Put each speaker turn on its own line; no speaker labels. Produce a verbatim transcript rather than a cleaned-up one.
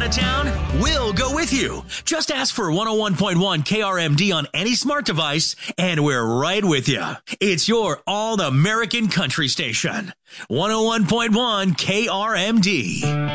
of town, we'll go with you. Just ask for one oh one point one K R M D on any smart device, and we're right with you. It's your all-American country station. one oh one point one K R M D.